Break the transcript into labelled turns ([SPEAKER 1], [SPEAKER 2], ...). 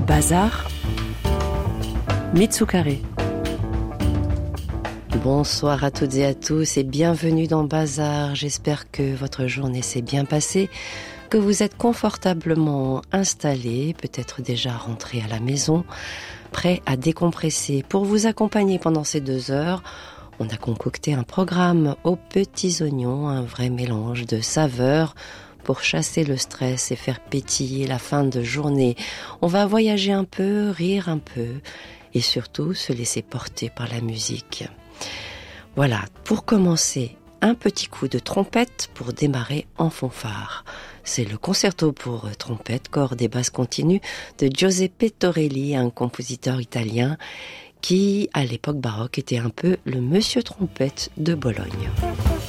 [SPEAKER 1] Bazar, Mitsukare.
[SPEAKER 2] Bonsoir à toutes et à tous et bienvenue dans Bazar. J'espère que votre journée s'est bien passée, que vous êtes confortablement installés, peut-être déjà rentrés à la maison, prêts à décompresser. Pour vous accompagner pendant ces 2 heures, on a concocté un programme aux petits oignons, un vrai mélange de saveurs pour chasser le stress et faire pétiller la fin de journée. On va voyager un peu, rire un peu et surtout se laisser porter par la musique. Voilà, pour commencer, un petit coup de trompette pour démarrer en fanfare. C'est le concerto pour trompette, cordes et basses continues de Giuseppe Torelli, un compositeur italien qui, à l'époque baroque, était un peu le monsieur trompette de Bologne.